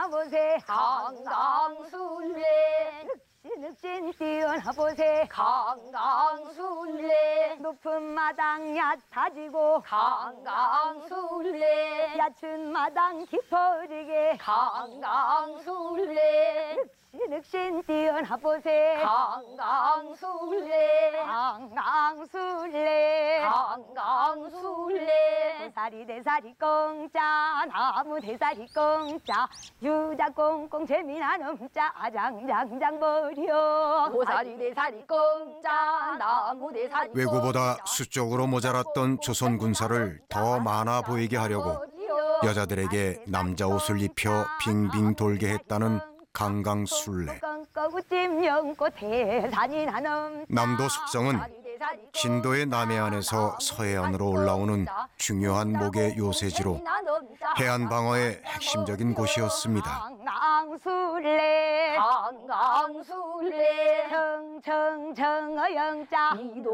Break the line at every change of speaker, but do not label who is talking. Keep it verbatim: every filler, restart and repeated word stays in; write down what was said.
뛰어나보세
강강술래
늑신 뛰어나보세
강강술래
높은 마당 얕아지고
강강술래
얕은 마당 깊어지게
강강술래
늑신 뛰어나보세
강강술래
강강술래
강강술래
대사리 대사리 공짜 나무 대사리 공짜 유자 꽁꽁 재미난 음짜 아장장장 버려
고사리 대사리 공짜 나무 대사리
왜구보다 수적으로 모자랐던 조선 군사를 더 많아 보이게 하려고 여자들에게 남자 옷을 입혀 빙빙 돌게 했다는 강강술래. 남도 숙성은 진도의 남해안에서 서해안으로 올라오는 중요한 목의 요새지로 해안 방어의 핵심적인 곳이었습니다.
강강술래
강강술래
청청청어 영자
이도